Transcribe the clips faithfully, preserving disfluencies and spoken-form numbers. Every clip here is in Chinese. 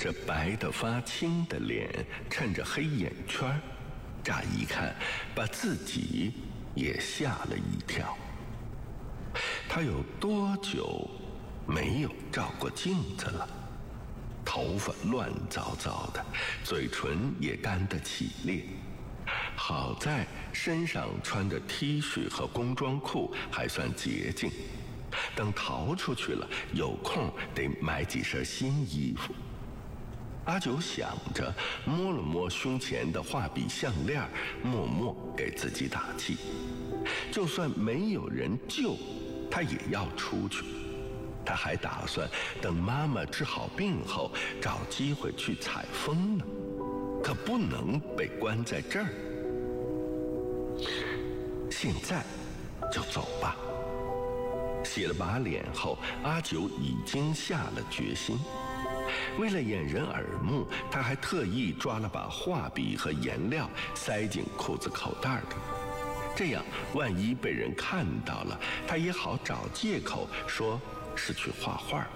这白得发青的脸衬着黑眼圈，乍一看把自己也吓了一跳。他有多久没有照过镜子了？头发乱糟糟的，嘴唇也干得起裂。好在身上穿的 T 恤和工装裤还算洁净，等逃出去了，有空得买几身新衣服。阿九想着，摸了摸胸前的画笔项链，默默给自己打气。就算没有人救，他也要出去。他还打算等妈妈治好病后，找机会去采风呢，可不能被关在这儿。现在就走吧。洗了把脸后，阿九已经下了决心。为了掩人耳目，他还特意抓了把画笔和颜料塞进裤子口袋里，这样万一被人看到了，他也好找借口说是去画画。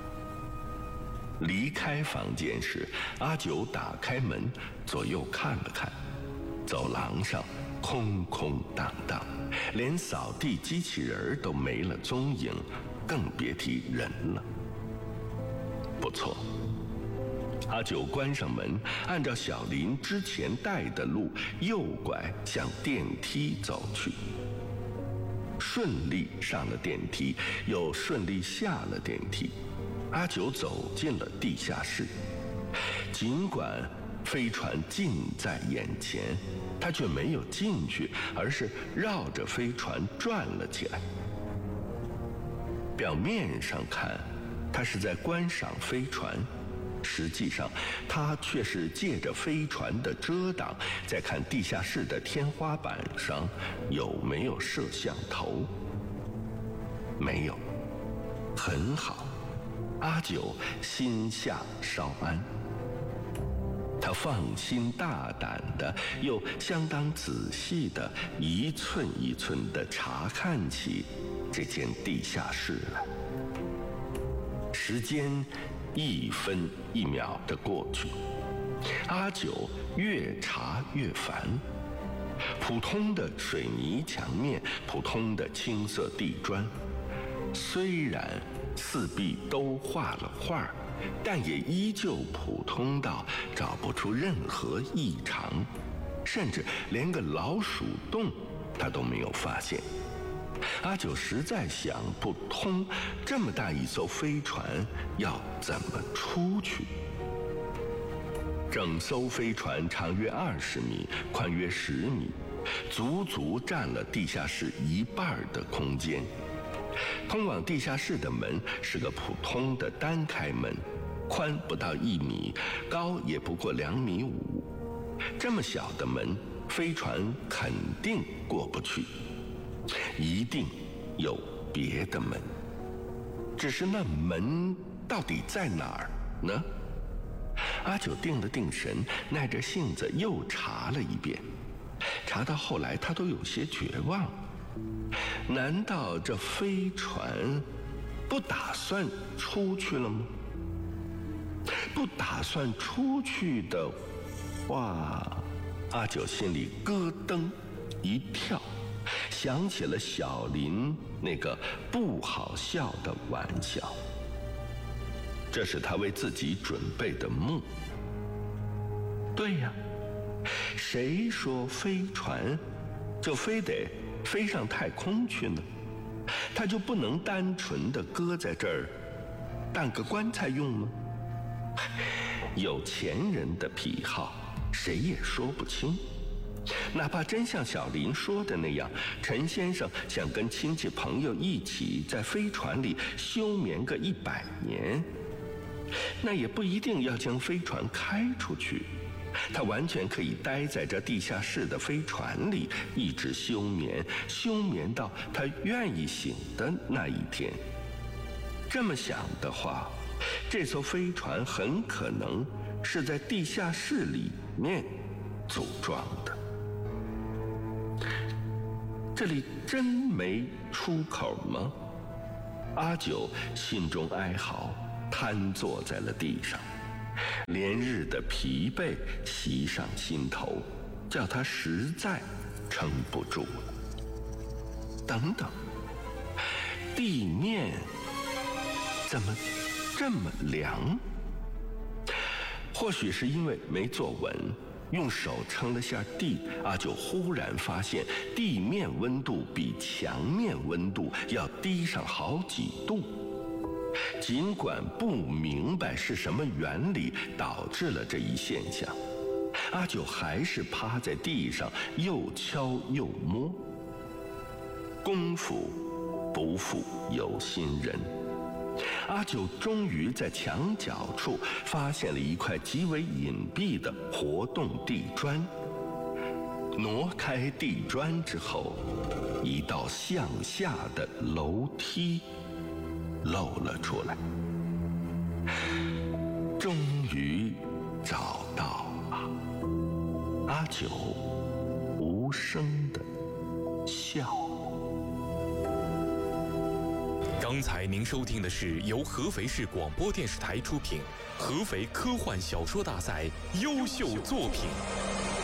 离开房间时，阿九打开门，左右看了看，走廊上空空荡荡，连扫地机器人都没了踪影，更别提人了。不错，阿九关上门，按照小林之前带的路右拐向电梯走去。顺利上了电梯，又顺利下了电梯，阿九走进了地下室。尽管飞船近在眼前，他却没有进去，而是绕着飞船转了起来。表面上看，他是在观赏飞船，实际上他却是借着飞船的遮挡，在看地下室的天花板上有没有摄像头。没有，很好，阿九心下稍安。他放心大胆的，又相当仔细的，一寸一寸的查看起这间地下室来。时间一分一秒的过去，阿九越查越烦。普通的水泥墙面，普通的青色地砖，虽然四壁都画了画，但也依旧普通到找不出任何异常，甚至连个老鼠洞他都没有发现。阿九实在想不通，这么大一艘飞船要怎么出去？整艘飞船长约二十米，宽约十米，足足占了地下室一半的空间。通往地下室的门是个普通的单开门，宽不到一米，高也不过两米五。这么小的门，飞船肯定过不去，一定有别的门。只是那门到底在哪儿呢？阿九定了定神，耐着性子又查了一遍，查到后来他都有些绝望。难道这飞船不打算出去了吗？不打算出去的话，阿九心里咯噔一跳，想起了小林那个不好笑的玩笑。这是他为自己准备的墓。对呀，谁说飞船就非得飞上太空去呢？他就不能单纯的搁在这儿当个棺材用吗？有钱人的癖好谁也说不清。哪怕真像小林说的那样，陈先生想跟亲戚朋友一起在飞船里休眠个一百年，那也不一定要将飞船开出去，他完全可以待在这地下室的飞船里，一直休眠，休眠到他愿意醒的那一天。这么想的话，这艘飞船很可能是在地下室里面组装的。这里真没出口吗？阿九心中哀嚎，瘫坐在了地上。 连日的疲惫袭上心头，叫他实在撑不住了。等等，地面怎么这么凉？或许是因为没坐稳，用手撑了下地，阿九忽然发现地面温度比墙面温度要低上好几度。尽管不明白是什么原理导致了这一现象，阿九还是趴在地上又敲又摸。功夫不负有心人，阿九终于在墙角处发现了一块极为隐蔽的活动地砖。挪开地砖之后，一道向下的楼梯露了出来。终于找到了，阿九无声的笑。 刚才您收听的是由合肥市广播电视台出品，合肥科幻小说大赛优秀作品。